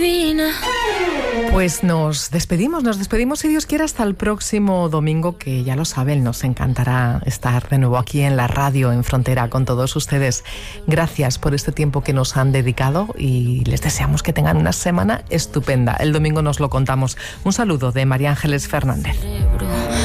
divina. Pues nos despedimos si Dios quiere hasta el próximo domingo, que ya lo saben, nos encantará estar de nuevo aquí en la radio en Frontera con todos ustedes. Gracias por este tiempo que nos han dedicado y les deseamos que tengan una semana estupenda. El domingo nos lo contamos. Un saludo de María Ángeles Fernández.